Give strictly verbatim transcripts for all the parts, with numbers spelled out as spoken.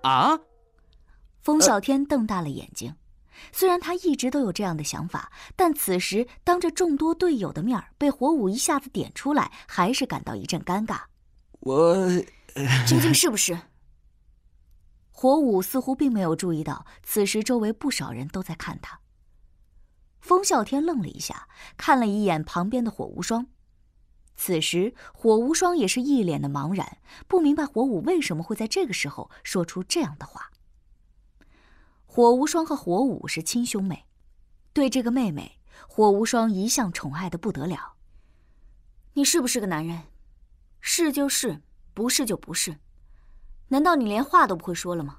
啊？ 风小天瞪大了眼睛，虽然他一直都有这样的想法，但此时当着众多队友的面被火舞一下子点出来，还是感到一阵尴尬。 我究竟是不是？火舞似乎并没有注意到，此时周围不少人都在看他。风啸天愣了一下，看了一眼旁边的火无双。此时火无双也是一脸的茫然，不明白火舞为什么会在这个时候说出这样的话。火无双和火舞是亲兄妹，对这个妹妹，火无双一向宠爱的不得了。你是不是个男人？是就是，不是就不是。难道你连话都不会说了吗？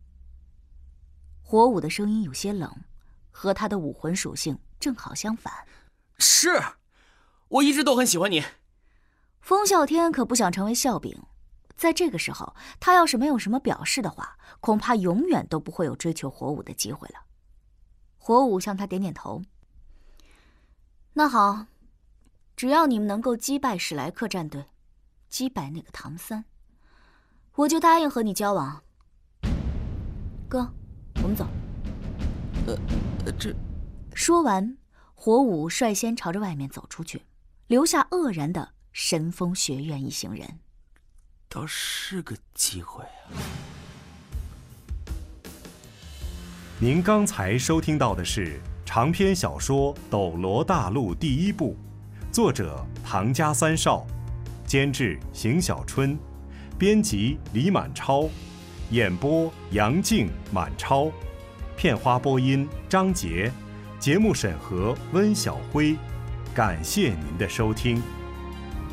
火舞的声音有些冷，和他的武魂属性正好相反。 是，我一直都很喜欢你。 风啸天可不想成为笑柄，在这个时候，他要是没有什么表示的话，恐怕永远都不会有追求火舞的机会了。火舞向他点点头。那好，只要你们能够击败史莱克战队，击败那个唐三，我就答应和你交往。哥，我们走。 呃，这…… 说完，火舞率先朝着外面走出去，留下愕然的神风学院一行人。 倒是个机会啊！ 您刚才收听到的是长篇小说《斗罗大陆》第一部，作者唐家三少，监制邢小春，编辑李满超，演播杨静、满超，片花播音张杰，节目审核温小辉。感谢您的收听。